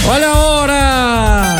Olha a hora!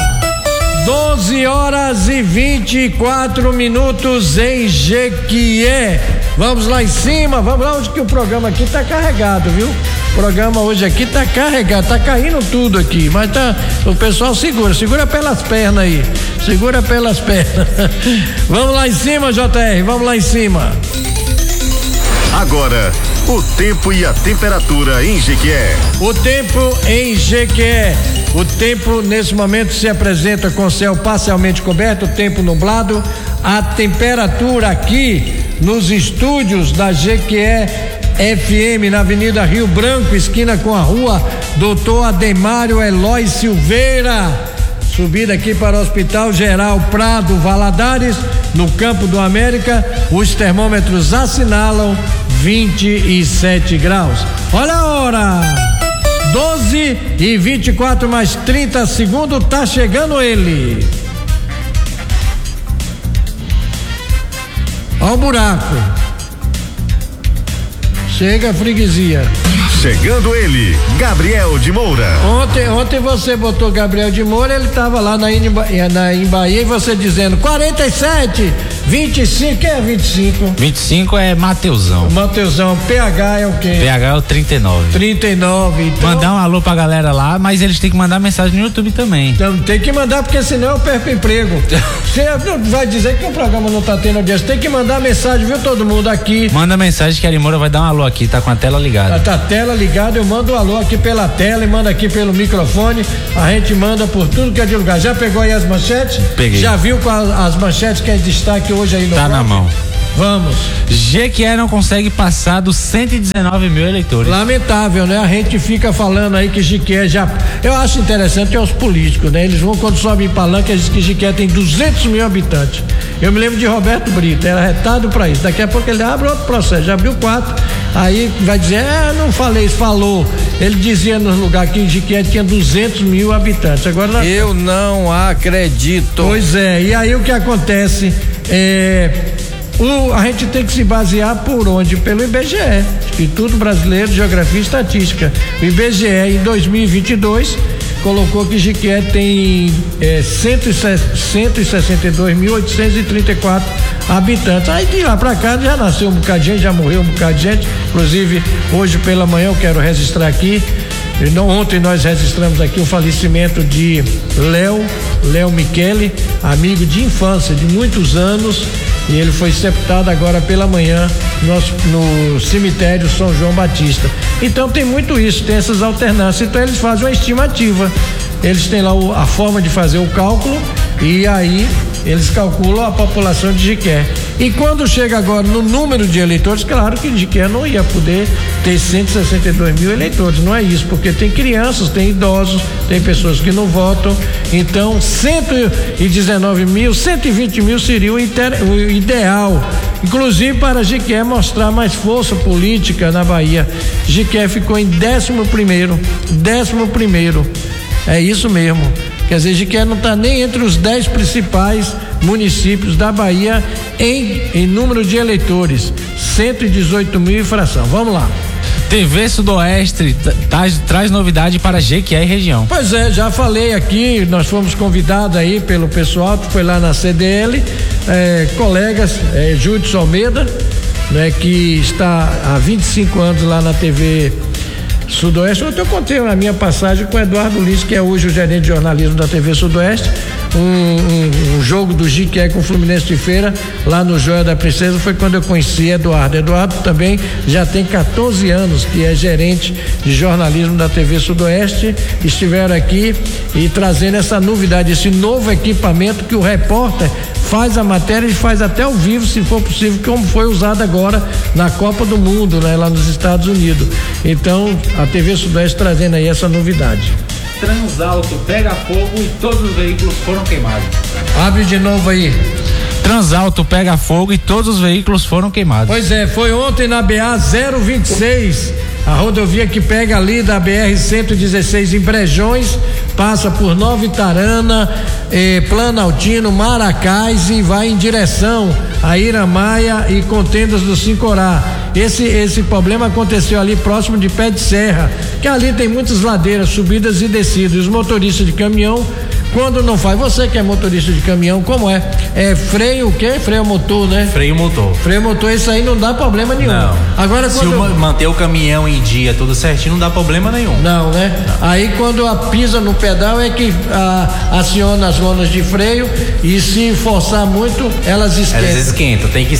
12h24 em Jequié. Vamos lá em cima, vamos lá onde que o programa aqui tá carregado, viu? O programa hoje aqui tá carregado, tá caindo tudo aqui, mas tá, o pessoal segura pelas pernas aí, segura pelas pernas. Vamos lá em cima, JR, vamos lá em cima. Agora, o tempo e a temperatura em Jequié. O tempo em Jequié. O tempo nesse momento se apresenta com céu parcialmente coberto, tempo nublado. A temperatura aqui nos estúdios da Jequié FM, na Avenida Rio Branco, esquina com a rua Doutor Ademário Eloy Silveira. Subida aqui para o Hospital Geral Prado Valadares, no Campo do América, os termômetros assinalam 27 graus. Olha a hora! 12h24 mais 30 segundos, tá chegando ele. Olha o buraco. Chega a freguesia. Chegando ele, Gabriel de Moura. Ontem você botou Gabriel de Moura, ele tava lá em Bahia e você dizendo 47, 25, quem é 25? 25 é Mateusão. PH é o quê? PH é o 39. 39, então. Mandar um alô pra galera lá, mas eles têm que mandar mensagem no YouTube também. Então tem que mandar, porque senão eu perco emprego. Você vai dizer que o programa não tá tendo audiência, tem que mandar mensagem, viu, todo mundo aqui. Manda mensagem que a Moura vai dar um alô aqui, tá com a tela ligada. Tá a tela ligada, eu mando um alô aqui pela tela e mando aqui pelo microfone, a gente manda por tudo que é de lugar. Já pegou aí as manchetes? Peguei. Já viu as manchetes que é destaque hoje aí no Tá na mão. Vamos. Jequié não consegue passar dos 119 mil eleitores. Lamentável, né? A gente fica falando aí que Jequié já... Eu acho interessante os políticos, né? Eles vão, quando sobem em palanque, eles dizem que Jequié tem 200 mil habitantes. Eu me lembro de Roberto Brito, era retado pra isso. Daqui a pouco ele abre outro processo, já abriu 4. Aí vai dizer, não falei isso, falou. Ele dizia no lugar que Jequié tinha 200 mil habitantes. Agora... Eu não acredito. Pois é, e aí o que acontece a gente tem que se basear por onde? Pelo IBGE, Instituto Brasileiro de Geografia e Estatística. O IBGE em 2022 colocou que Jequié tem 162.834 habitantes. Aí de lá pra cá já nasceu um bocado de gente, já morreu um bocado de gente. Inclusive hoje pela manhã eu quero registrar aqui. Ontem nós registramos aqui o falecimento de Léo Michele, amigo de infância de muitos anos, e ele foi sepultado agora pela manhã no cemitério São João Batista. Então tem muito isso, tem essas alternâncias. Então eles fazem uma estimativa, eles têm lá a forma de fazer o cálculo e aí eles calculam a população de Jequié. E quando chega agora no número de eleitores, claro que Jequié não ia poder ter 162 mil eleitores, não é isso, porque tem crianças, tem idosos, tem pessoas que não votam. Então 119 mil, 120 mil seria o ideal, inclusive para Jequié mostrar mais força política na Bahia. Jequié ficou em 11º, é isso mesmo. Quer dizer, Jequié não está nem entre os 10 principais municípios da Bahia em número de eleitores, 118 mil e fração. Vamos lá. TV Sudoeste traz novidade para Jequié e região. Pois é, já falei aqui, nós fomos convidados aí pelo pessoal que foi lá na CDL, colegas, Júlio Almeida, né, que está há 25 anos lá na TV Sudoeste. Ontem eu contei a minha passagem com o Eduardo Lins, que é hoje o gerente de jornalismo da TV Sudoeste. Um jogo do Jequié com o Fluminense de Feira, lá no Joia da Princesa, foi quando eu conheci Eduardo. Eduardo também já tem 14 anos que é gerente de jornalismo da TV Sudoeste. Estiveram aqui e trazendo essa novidade, esse novo equipamento que o repórter faz a matéria e faz até ao vivo, se for possível, como foi usado agora na Copa do Mundo, né, lá nos Estados Unidos. Então a TV Sudoeste trazendo aí essa novidade. Transalto pega fogo e todos os veículos foram queimados. Abre de novo aí. Transalto pega fogo e todos os veículos foram queimados. Pois é, foi ontem na BA 026, a rodovia que pega ali da BR 116 em Brejões, passa por Nova Itarana, Planaltino, Maracás e vai em direção a Iramaia e Contendas do Sincorá. esse problema aconteceu ali próximo de Pé de Serra, que ali tem muitas ladeiras, subidas e descidas. Os motoristas de caminhão, quando não faz, você que é motorista de caminhão, como é? É freio o quê? Freio motor, né? Freio motor. Freio motor, isso aí não dá problema nenhum. Não. Agora, se manter o caminhão em dia, tudo certinho, não dá problema nenhum. Não, né? Não. Aí quando pisa no pedal é que aciona as lonas de freio e se forçar muito, elas esquentam. Tem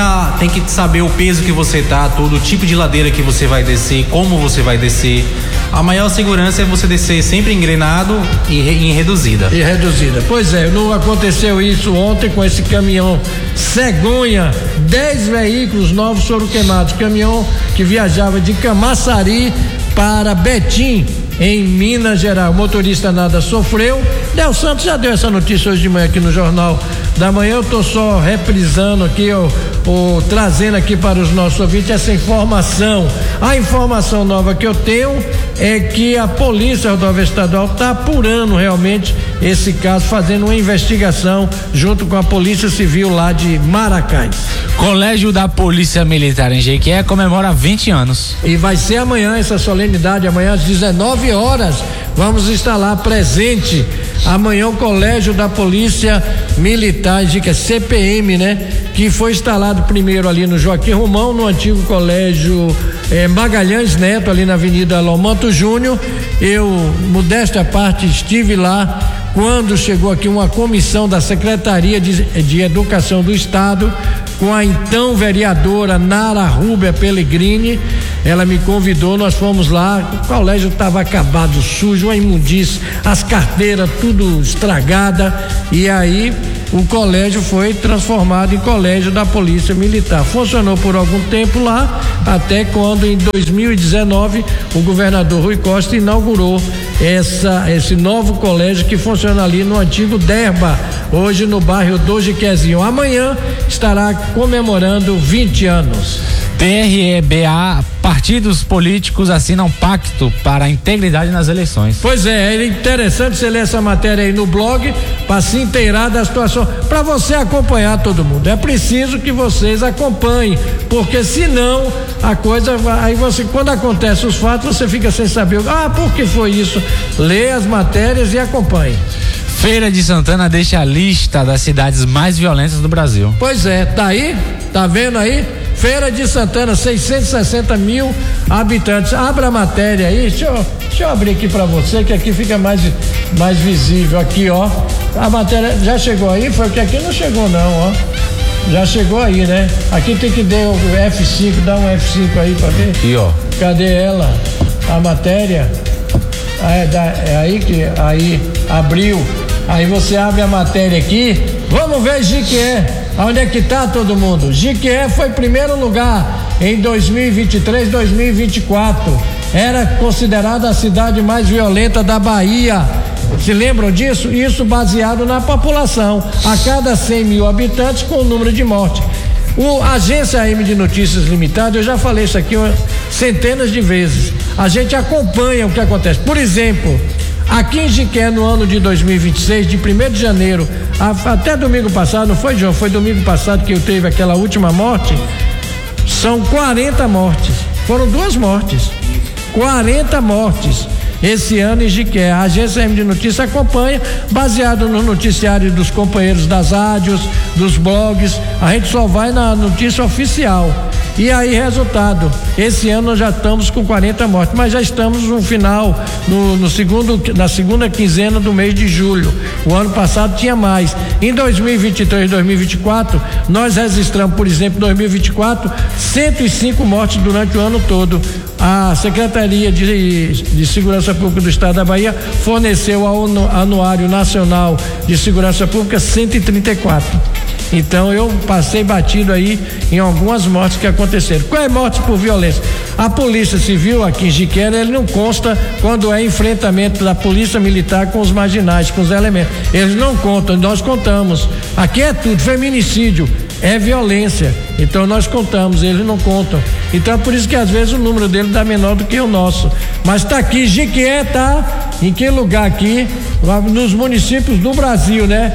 que saber o peso que você tá, tudo, o tipo de ladeira que você vai descer, como você vai descer. A maior segurança é você descer sempre engrenado e em reduzida. E reduzida. Pois é, não aconteceu isso ontem com esse caminhão cegonha, 10 veículos novos foram queimados. Caminhão que viajava de Camaçari para Betim, em Minas Gerais. O motorista nada sofreu. Del Santos já deu essa notícia hoje de manhã aqui no Jornal da Manhã. Eu tô só reprisando aqui, trazendo aqui para os nossos ouvintes essa informação. A informação nova que eu tenho é que a Polícia Rodoviária Estadual está apurando realmente esse caso, fazendo uma investigação junto com a Polícia Civil lá de Maracás. Colégio da Polícia Militar em Jequié comemora 20 anos. E vai ser amanhã essa solenidade, amanhã às 19 horas. Vamos estar lá presente. Amanhã o Colégio da Polícia Militar, que é CPM, né? Que foi instalado primeiro ali no Joaquim Romão, no antigo Colégio Magalhães Neto, ali na Avenida Lomanto Júnior. Eu, modéstia à parte, estive lá quando chegou aqui uma comissão da Secretaria de Educação do Estado, com a então vereadora Nara Rúbia Pellegrini. Ela me convidou, nós fomos lá, o colégio estava acabado, sujo, uma imundície, as carteiras tudo estragada, e aí o colégio foi transformado em Colégio da Polícia Militar. Funcionou por algum tempo lá, até quando em 2019 o governador Rui Costa inaugurou esse novo colégio que funciona ali no antigo Derba, hoje no bairro do Jiquezinho. Amanhã estará comemorando 20 anos. TREBA, partidos políticos assinam pacto para a integridade nas eleições. Pois é interessante você ler essa matéria aí no blog para se inteirar da situação, para você acompanhar todo mundo. É preciso que vocês acompanhem, porque senão a coisa vai, aí você, quando acontece os fatos, você fica sem saber, por que foi isso? Lê as matérias e acompanhe. Feira de Santana deixa a lista das cidades mais violentas do Brasil. Pois é, tá aí? Tá vendo aí? Feira de Santana, 660 mil habitantes. Abra a matéria aí, deixa eu abrir aqui para você, que aqui fica mais visível. Aqui, ó. A matéria já chegou aí? Foi que aqui não chegou, não, ó. Já chegou aí, né? Aqui tem que dar o F5, dá um F5 aí pra ver. Aqui, ó. Cadê ela? A matéria. Aí abriu. Aí você abre a matéria aqui. Vamos ver Jequié. Onde é que tá todo mundo? Jequié foi primeiro lugar em 2023, 2024. Era considerada a cidade mais violenta da Bahia. Se lembram disso? Isso baseado na população. A cada 100 mil habitantes, com o número de mortes. A Agência AM de Notícias Limitada, eu já falei isso aqui centenas de vezes. A gente acompanha o que acontece. Por exemplo, aqui em Jequié, no ano de 2026, de 1º de janeiro até domingo passado, não foi, João? Foi domingo passado que eu teve aquela última morte. São 40 mortes. Foram 2 mortes. 40 mortes esse ano em Jequié. A Agência AM de Notícias acompanha, baseado no noticiário dos companheiros das rádios, dos blogs. A gente só vai na notícia oficial. E aí, resultado, esse ano nós já estamos com 40 mortes, mas já estamos no final, na segunda quinzena do mês de julho. O ano passado tinha mais. Em 2023, 2024, nós registramos, por exemplo, 2024, 105 mortes durante o ano todo. A Secretaria de Segurança Pública do Estado da Bahia forneceu ao Anuário Nacional de Segurança Pública 134. Então eu passei batido aí em algumas mortes que aconteceram. Qual é morte por violência? A Polícia Civil aqui em Jequié, ele não consta quando é enfrentamento da Polícia Militar com os marginais, com os elementos. Eles não contam, nós contamos. Aqui é tudo, feminicídio, é violência. Então nós contamos, eles não contam. Então é por isso que às vezes o número dele dá menor do que o nosso. Mas tá aqui, Jequié tá em que lugar aqui? Nos municípios do Brasil, né?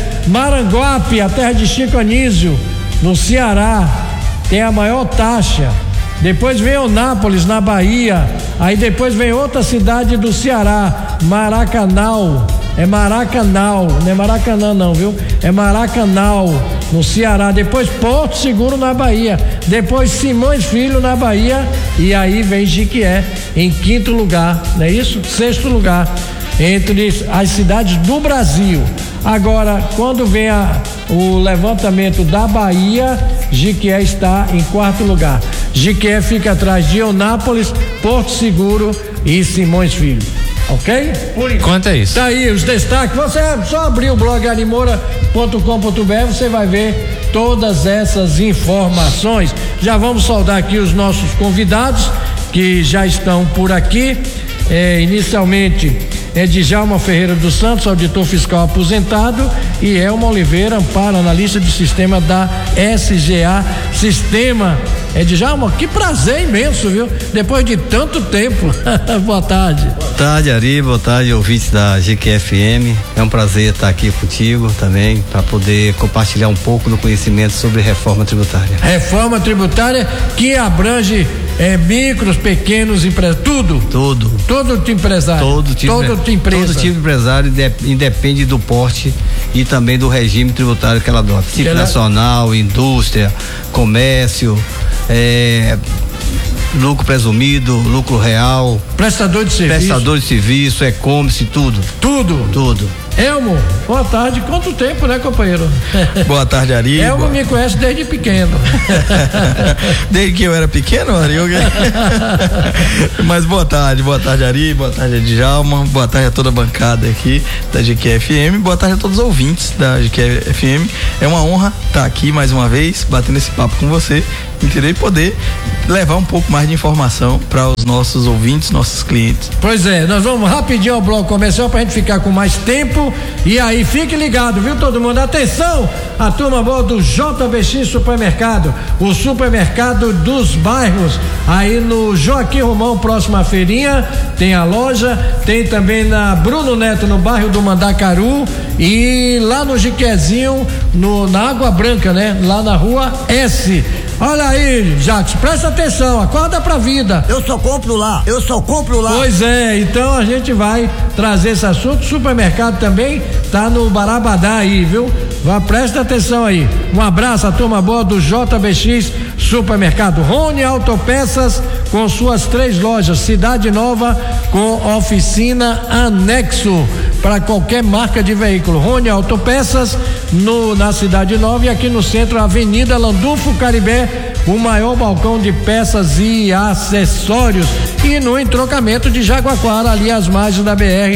Maranguape, a terra de Chico Anísio, no Ceará, tem a maior taxa depois vem Eunápolis, na Bahia, aí depois vem outra cidade do Ceará, Maracanã, é Maracanã, não é Maracanã não, viu? É Maracanã, no Ceará, depois Porto Seguro na Bahia, depois Simões Filho na Bahia, e aí vem Jequié em 5º lugar, não é isso? 6º lugar, entre as cidades do Brasil. Agora, quando vem o levantamento da Bahia, Jequié está em 4º lugar. Jequié fica atrás de Eunápolis, Porto Seguro e Simões Filho. Ok? Por enquanto é isso. Tá aí os destaques. Você só abrir o blog arimora.com.br, você vai ver todas essas informações. Já vamos saudar aqui os nossos convidados que já estão por aqui. Inicialmente é Djalma Ferreira dos Santos, auditor fiscal aposentado, e Elma Oliveira, amparo, analista de sistema da SGA Sistema. Djalma, que prazer imenso, viu? Depois de tanto tempo. Boa tarde. Boa tarde, Ari, boa tarde, ouvintes da GQFM. É um prazer estar aqui contigo também, para poder compartilhar um pouco do conhecimento sobre reforma tributária. Reforma tributária que abrange micros, pequenos empresários, tudo. Todo tipo de empresário. Todo tipo de empresa. Todo tipo de empresário, independe do porte e também do regime tributário que ela adota. Tipo nacional, indústria, comércio, lucro presumido, lucro real, prestador de serviço, e-commerce, tudo. Elmo, boa tarde. Quanto tempo, né, companheiro? Boa tarde, Ari. Elmo me conhece desde pequeno. Desde que eu era pequeno, Ari? Mas boa tarde, Ari, boa tarde, Djalma, boa tarde a toda a bancada aqui da GQFM, boa tarde a todos os ouvintes da GQFM. É uma honra estar aqui mais uma vez, batendo esse papo com você, entendeu? E poder levar um pouco mais de informação para os nossos ouvintes, nossos clientes. Pois é, nós vamos rapidinho ao bloco comercial pra gente ficar com mais tempo, e aí fique ligado, viu, todo mundo? Atenção, a turma boa do JBX Supermercado, o supermercado dos bairros, aí no Joaquim Romão, próximo à feirinha, tem a loja, tem também na Bruno Neto, no bairro do Mandacaru, e lá no Jiquezinho, na Água Branca, né? Lá na rua S. Olha aí, Jacques, presta atenção, acorda pra vida. Eu só compro lá. Pois é, então a gente vai trazer esse assunto. Supermercado também tá no Barabadá aí, viu? Presta atenção aí. Um abraço à turma boa do JBX Supermercado. Rony Autopeças, com suas 3 lojas, Cidade Nova com oficina anexo para qualquer marca de veículo. Rony Autopeças na Cidade Nova, e aqui no centro, Avenida Landulfo Caribé, o maior balcão de peças e acessórios, e no entrocamento de Jaguaquara, ali às margens da BR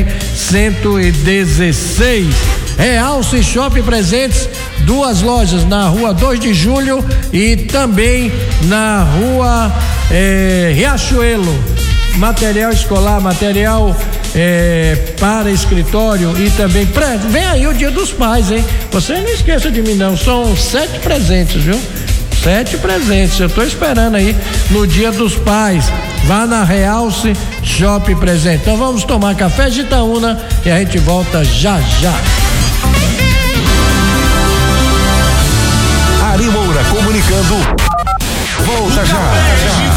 116. Realce Shopping Presentes, 2 lojas na rua 2 de Julho e também na rua Riachuelo. Material escolar, material para escritório, e também vem aí o Dia dos Pais, hein? Você não esqueça de mim não, são 7 presentes, viu? 7 presentes, eu tô esperando aí no Dia dos Pais. Vá na Realce Shopping Presente. Então vamos tomar café de Itaúna e a gente volta já já. Ari Moura comunicando. Volta já.